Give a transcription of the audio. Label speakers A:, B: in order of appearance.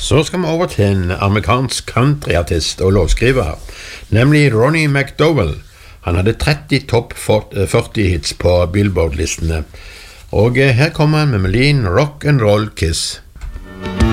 A: Så skal vi over til en amerikansk countryartist og låtskriver, nemlig Ronnie McDowell. Han hadde 30 topp 40 hits på Billboard-listene, og her kommer han med melodien Rock and Roll Kiss.